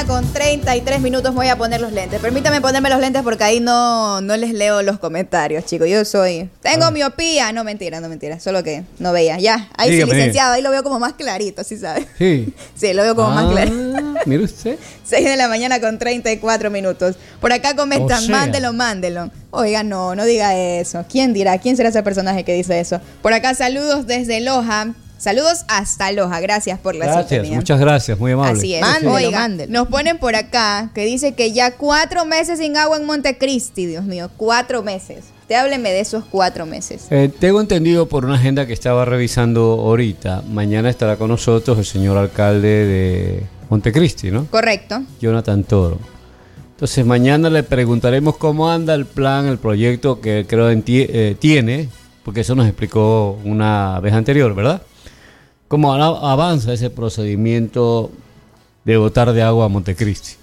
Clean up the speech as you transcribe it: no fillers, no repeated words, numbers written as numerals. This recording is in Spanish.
mañana con 33 minutos. Voy a poner los lentes. Permítame ponerme los lentes porque ahí no les leo los comentarios, chicos. Tengo miopía. No, mentira. Solo que no veía. Ya, ahí dígame, sí, licenciado. Ahí lo veo como más clarito, ¿sí sabe? Sí. Sí, lo veo como más clarito. Mire usted. 6 de la mañana con 34 minutos. Por acá comentan, mándelo. Oiga, no diga eso. ¿Quién dirá? ¿Quién será ese personaje que dice eso? Por acá, saludos desde Loja. Saludos hasta Loja, gracias por la sintonía. Muchas gracias, muy amable. Así es. Mándelo. Nos ponen por acá que dice que ya 4 meses sin agua en Montecristi, Dios mío, 4 meses. Usted hábleme de esos 4 meses. Tengo entendido por una agenda que estaba revisando ahorita, mañana estará con nosotros el señor alcalde de Montecristi, ¿no? Correcto. Jonathan Toro. Entonces mañana le preguntaremos cómo anda el plan, el proyecto que creo tiene, porque eso nos explicó una vez anterior, ¿verdad? ¿Cómo avanza ese procedimiento de botar de agua a Montecristi?